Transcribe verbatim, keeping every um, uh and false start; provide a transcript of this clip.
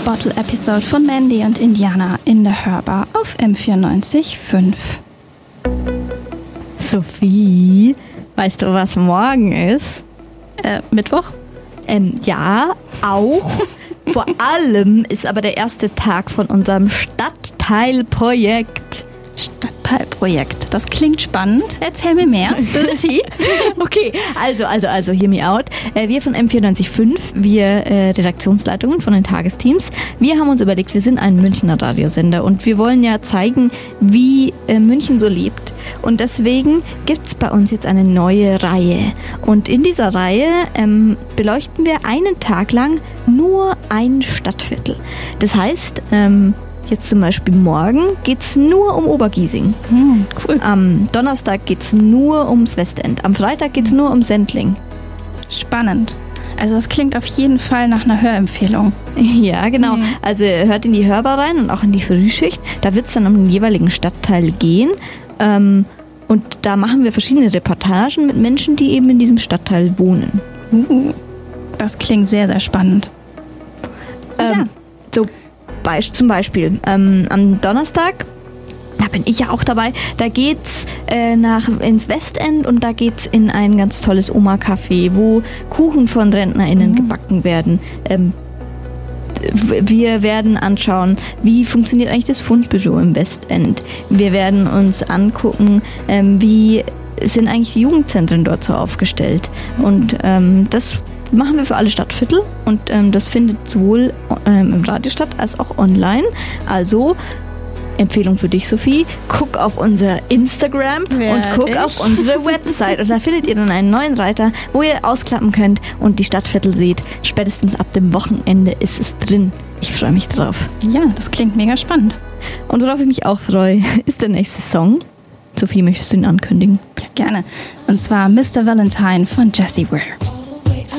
Bottle Episode von Mandy und Indiana in der Hörbar auf M vierundneunzig Komma fünf. Sophie, weißt du, was morgen ist? Äh, Mittwoch? Ähm, ja, auch. Vor allem ist aber der erste Tag von unserem Stadtteilprojekt. Stadtteilprojekt. Das klingt spannend. Erzähl mir mehr, Spilty. Okay, also, also, also, hear me out. Wir von M vierundneunzig Komma fünf, wir äh, Redaktionsleitungen von den Tagesteams, wir haben uns überlegt, wir sind ein Münchner Radiosender und wir wollen ja zeigen, wie äh, München so lebt. Und deswegen gibt es bei uns jetzt eine neue Reihe. Und in dieser Reihe ähm, beleuchten wir einen Tag lang nur ein Stadtviertel. Das heißt, ähm, jetzt zum Beispiel morgen geht es nur um Obergiesing. Hm, cool. Am Donnerstag geht es nur ums Westend. Am Freitag geht es nur um Sendling. Spannend. Also das klingt auf jeden Fall nach einer Hörempfehlung. Ja, genau. Mhm. Also hört in die Hörbar rein und auch in die Frühschicht. Da wird es dann um den jeweiligen Stadtteil gehen. Ähm, und da machen wir verschiedene Reportagen mit Menschen, die eben in diesem Stadtteil wohnen. Uh, das klingt sehr, sehr spannend. Ähm, ja. So be- zum Beispiel ähm, am Donnerstag, da bin ich ja auch dabei, da geht's äh, nach ins Westend und da geht's in ein ganz tolles Oma-Café, wo Kuchen von RentnerInnen mhm. gebacken werden. Ähm, Wir werden anschauen, wie funktioniert eigentlich das Fundbüro im Westend. Wir werden uns angucken, ähm, wie sind eigentlich die Jugendzentren dort so aufgestellt. Und ähm, das machen wir für alle Stadtviertel und ähm, das findet sowohl ähm, im Radio statt als auch online. Also Empfehlung für dich, Sophie, guck auf unser Instagram Werd und guck ich. auf unsere Website und da findet ihr dann einen neuen Reiter, wo ihr ausklappen könnt und die Stadtviertel seht. Spätestens ab dem Wochenende ist es drin. Ich freue mich drauf. Ja, das klingt mega spannend. Und worauf ich mich auch freue, ist der nächste Song. Sophie, möchtest du ihn ankündigen? Ja, gerne. Und zwar Mister Valentine von Jessie Ware.